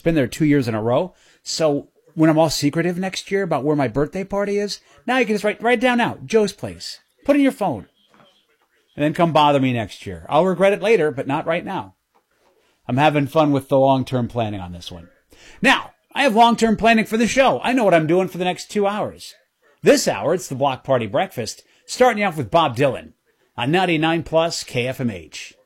been there 2 years in a row. So when I'm all secretive next year about where my birthday party is, now you can just write it down now. Joe's Place. Put it in your phone. And then come bother me next year. I'll regret it later, but not right now. I'm having fun with the long-term planning on this one. Now, I have long-term planning for the show. I know what I'm doing for the next 2 hours. This hour, it's the Block Party Breakfast, starting you off with Bob Dylan on 99 Plus KFMH.